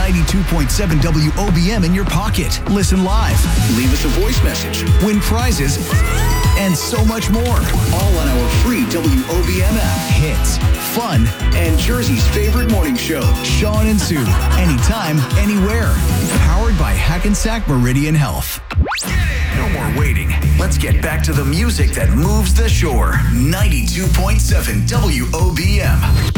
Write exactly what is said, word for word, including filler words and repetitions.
ninety-two point seven W O B M in your pocket. Listen live, leave us a voice message, win prizes, and so much more. All on our free W O B M app. Hits, fun, and Jersey's favorite morning show, Sean and Sue. Anytime, anywhere. Powered by Hackensack Meridian Health. No more waiting. Let's get back to the music that moves the shore. ninety-two point seven W O B M.